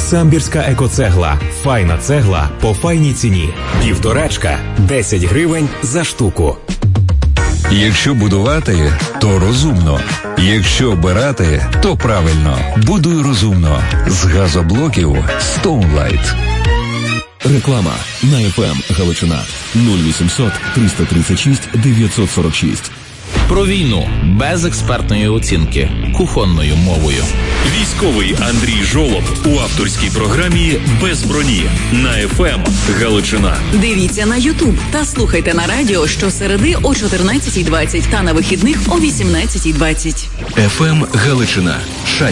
Самбірська екоцегла. Файна цегла по файній ціні. 1,5 – 10 гривень за штуку. Якщо будувати, то розумно. Якщо обирати, то правильно. Будуй розумно. З газоблоків Stoneline. Реклама на FM Галичина 0800 336 946. Про війну без експертної оцінки, кухонною мовою. Військовий Андрій Жолоб у авторській програмі «Без броні» на ФМ Галичина. Дивіться на YouTube та слухайте на радіо щосереди о 14:20 та на вихідних о 18:20. FM Галичина.